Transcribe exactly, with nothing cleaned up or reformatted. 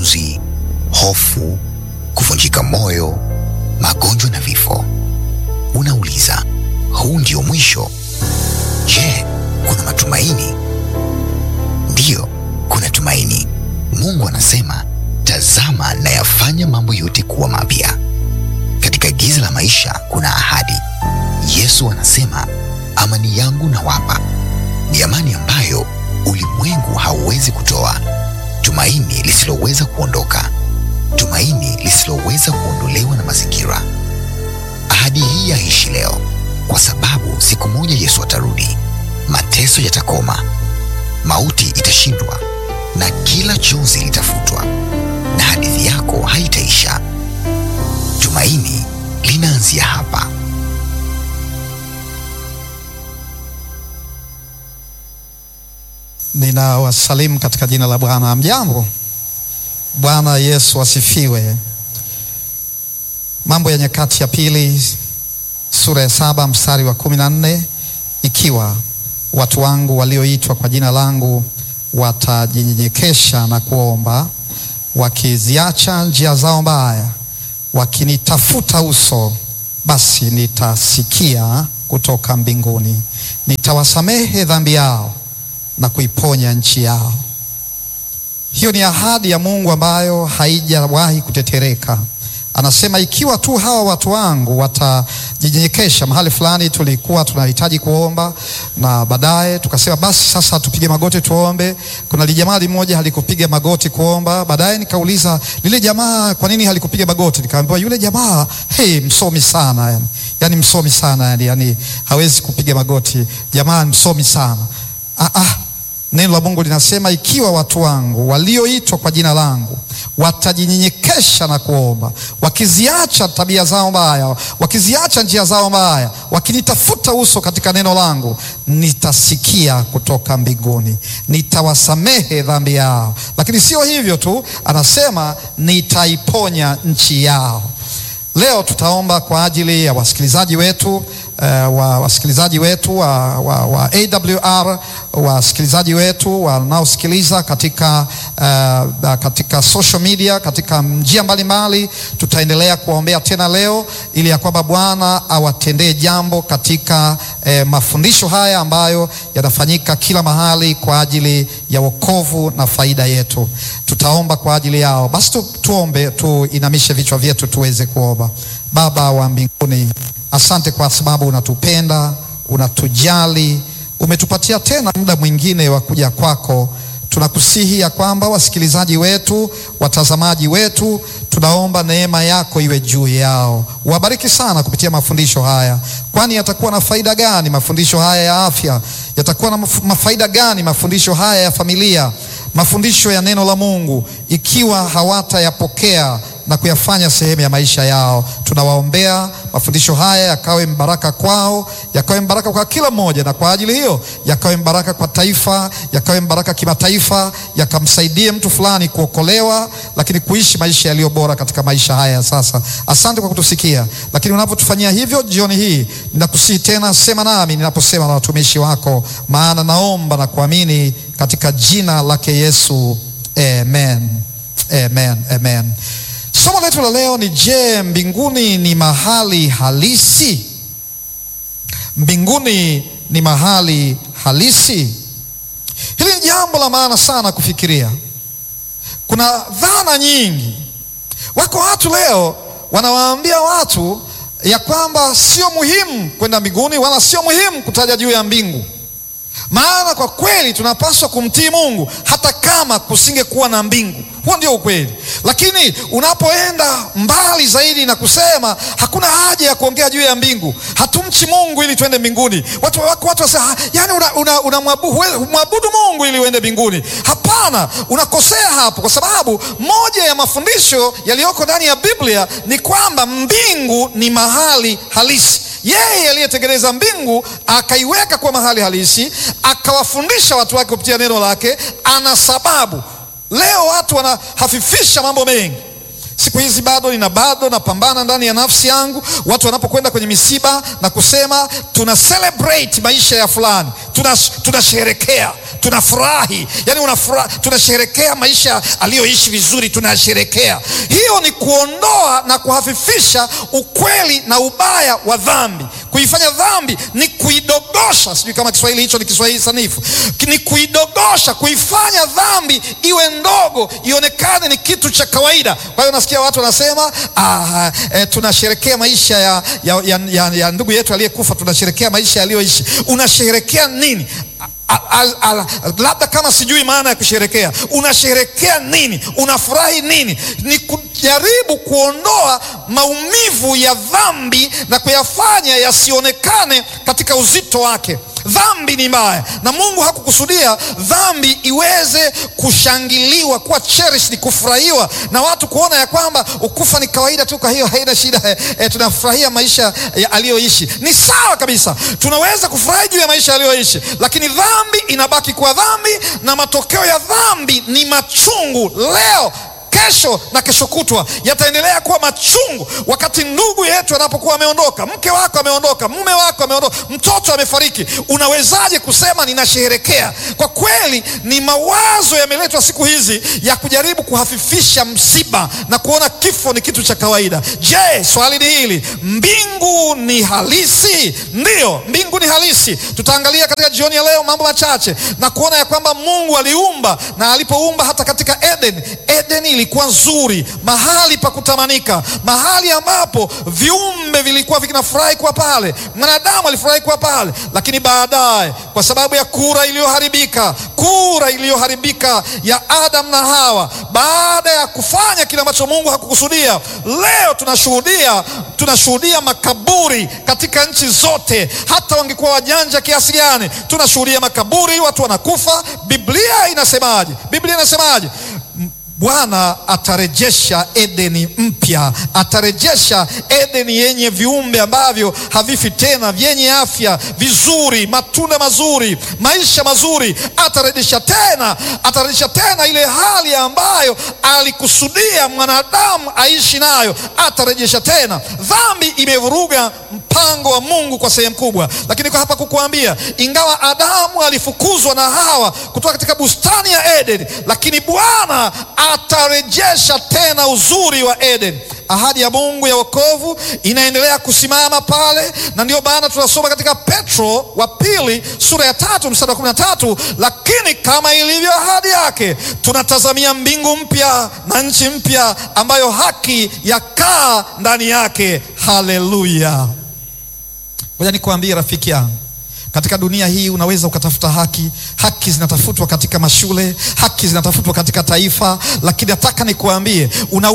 majonzi, hofu, kuvunjika moyo, magonjwa na vifo. Unauliza, huu ndio mwisho? Je, kuna matumaini? Ndiyo, kuna tumaini. Mungu anasema, tazama nayafanya mambo yote kuwa mapya. Katika giza la maisha kuna ahadi. Yesu anasema, amani yangu nawapa, ni amani ambayo ulimwengu hauwezi kutoa. Tumaini lisiloweza kuondoka, tumaini lisiloweza kuondolewa na mazingira. Ahadi hii yaishi leo, kwa sababu siku moja Yesu atarudi. Mateso yatakoma, mauti itashindwa, na kila chozi litafutwa, na hadithi yako haitaisha. Tumaini linaanzia hapa. Ninawasalimu katika jina la Bwana. Mjambo. Bwana Yesu asifiwe. Mambo ya Nyakati ya Pili sura ya saba mstari wa kumi na nne, ikiwa watu wangu walioitwa kwa jina langu watajinyenyekesha na kuomba, wakiziacha njia zao mbaya, wakinitafuta uso, basi nitasikia kutoka mbinguni, nitawasamehe dhambi yao na kuiponya nchi yao. Hiyo ni ahadi ya Mungu ambayo haijawahi kutetereka. Anasema ikiwa tu hawa watu wangu watajinyenyekesha. Mahali fulani tulikuwa tunahitaji kuomba, na baadaye tukasema basi sasa tupige magoti tuombe. Kuna jamaa mmoja halikupiga magoti kuomba. Baadaye nikauliza lile jamaa kwa nini halikupiga magoti. Nikaambiwa yule jamaa hey, msomi sana yani. Yani msomi sana yani, yani hawezi kupiga magoti. Jamaa msomi sana. Ah ah. Neno la Mungu linasema ikiwa watu wangu walioitwa kwa jina langu watajinyenyekesha na kuomba, wakiziacha tabia zao mbaya, wakiziacha njia zao mbaya, wakinitafuta uso katika neno langu, nitasikia kutoka mbinguni, nitawasamehe dhambi yao. Lakini sio hivyo tu, anasema nitaiponya nchi yao. Leo tutaomba kwa ajili ya wasikilizaji wetu uh, wa wasikilizaji wetu wa, wa, wa A W R, wasikilizaji wetu wanaosikiliza katika uh, katika social media, katika njia mbalimbali. Tutaendelea kuwaombea tena leo ili ya kwamba Bwana awatendee jambo katika uh, mafundisho haya ambayo yanafanyika kila mahali kwa ajili ya wokovu na faida yetu. Tutaomba kwa ajili yao. Basi tu, tuombe, tuinamishe vichwa vyetu tuweze kuomba. Baba wa mbinguni, asante kwa sababu unatupenda, unatujali, umetupatia tena muda mwingine wa kuja kwako. Tunakusihi ya kwamba wasikilizaji wetu, watazamaji wetu, tunaomba neema yako iwe juu yao. Wabariki sana kupitia mafundisho haya. Kwani yatakuwa na faida gani mafundisho haya ya afya? Yatakuwa na mafaida gani mafundisho haya ya familia? Mafundisho ya neno la Mungu ikiwa hawatayapokea na kuyafanya sehemu ya maisha yao? Tunawaombea mafundisho haya yakawe mbaraka kwao, yakawe mbaraka kwa kila mmoja, na kwa ajili hiyo yakawe mbaraka kwa taifa, yakawe mbaraka kimataifa, yakamsaidie mtu fulani kuokolewa, lakini kuishi maisha yaliyo bora katika maisha haya sasa. Asante kwa kutusikia, lakini unapotufanyia hivyo jioni hii, ninakusihi tena, sema nami ninaposema na watumishi wako, maana naomba na kuamini katika jina lake Yesu, amen, amen, amen. Somo letu la leo ni je, mbinguni ni mahali halisi? Mbinguni ni mahali halisi. Hili ni jambo la maana sana kufikiria. Kuna dhana nyingi. Wako watu leo wanawaambia watu ya kwamba sio muhimu kwenda mbinguni, wala sio muhimu kutaja juu ya mbingu. Maana kwa kweli tunapaswa kumtii Mungu hata kama kusingekuwa na mbingu. Huo ndio ukweli. Lakini unapoenda mbali zaidi na kusema hakuna haja ya kuongea juu ya mbingu, hatumchi Mungu ili tuende mbinguni. Watu wako watu wasema yani unamwabudu una, una Mungu ili uende mbinguni. Hapana, unakosea hapo, kwa sababu moja ya mafundisho yaliyoko ndani ya Biblia ni kwamba mbingu ni mahali halisi. Yeye aliyetengeneza mbingu akaiweka kwa mahali halisi, akawafundisha watu wake kupitia neno lake, ana sababu. Leo watu wanahafifisha mambo mengi. Siku hizi bado nina bado napambana ndani ya nafsi yangu, watu wanapokwenda kwenye misiba na kusema tuna celebrate maisha ya fulani, tunasherekea, tunafurahi, yani unafurahi, tunasherekea maisha aliyoishi vizuri, tunasherekea. Hiyo ni kuondoa na kuhafifisha ukweli na ubaya wa dhambi. Kuifanya dhambi ni kuidogosha, sijui kama Kiswahili hicho ni Kiswahili sanifu, ni kuidogosha, kuifanya dhambi iwe ndogo, ionekane ni kitu cha kawaida. Kwa hiyo nasikia watu wanasema ah, e, tunasherekea maisha ya, ya, ya, ya, ya ndugu yetu aliyekufa, tunasherekea maisha aliyoishi. Unasherekea nini? Al, al, al, labda kama sijui maana ya kusherekea, unasherekea nini? Unafurahi nini? Ni kujaribu kuondoa maumivu ya dhambi na kuyafanya yasionekane katika uzito wake. Dhambi ni mbaya na Mungu hakukusudia dhambi iweze kushangiliwa, kuwa cherished, kufurahiwa na watu, kuona ya kwamba ukufa ni kawaida tu, kwa hiyo haina shida, e, tunafurahia maisha aliyoishi. Ni sawa kabisa, tunaweza kufurahi juu ya maisha aliyoishi, lakini dhambi inabaki kuwa dhambi, na matokeo ya dhambi ni machungu leo, kesho na kesho kutwa yataendelea kuwa machungu. Wakati ndugu yetu anapokuwa ameondoka, mke wako ameondoka, mume wako ameondoka, mtoto amefariki, unawezaje kusema ninasherehekea? Kwa kweli ni mawazo yameletwa siku hizi ya kujaribu kuhafifisha msiba na kuona kifo ni kitu cha kawaida. Je, swali ni hili, mbingu ni halisi? Ndiyo, mbingu ni halisi. Tutaangalia katika jioni ya leo mambo machache na kuona ya kwamba Mungu aliumba, na alipoumba hata katika Eden, Eden ilikuwa nzuri, mahali pa kutamanika, mahali ambapo viumbe vilikuwa vinafurahi kuwa pale, mwanadamu alifurahi kuwa pale. Lakini baadaye, kwa sababu ya kura iliyoharibika, kura iliyoharibika ya Adam na Hawa, baada ya kufanya kile ambacho Mungu hakukusudia, leo tunashuhudia tunashuhudia makaburi katika nchi zote. Hata wangekuwa wajanja kiasi gani, tunashuhudia makaburi, watu wanakufa. Biblia inasemaje? Biblia inasemaje? Bwana atarejesha Edeni mpya, atarejesha Edeni yenye viumbe ambavyo havifi tena, vyenye afya, vizuri, matunda mazuri, maisha mazuri. Atarejesha tena, atarejesha tena ile hali ambayo alikusudia mwanadamu aishi nayo, atarejesha tena. Dhambi imevuruga mpango wa Mungu kwa sehemu kubwa, lakini kwa hapa kukuambia, ingawa Adamu alifukuzwa na Hawa kutoka katika bustani ya Eden, lakini Bwana atarejesha tena uzuri wa Eden. Ahadi ya Mungu ya wokovu inaendelea kusimama pale, na ndio maana tunasoma katika Petro wa pili sura ya tatu mstari wa kumi na tatu, lakini kama ilivyo ahadi yake, tunatazamia mbingu mpya na nchi mpya ambayo haki yakaa ndani yake. Haleluya! Ngoja nikwambie rafiki yangu, katika dunia hii unaweza ukatafuta haki. Haki zinatafutwa katika mashule, haki zinatafutwa katika taifa, lakini nataka nikuambie, unaweza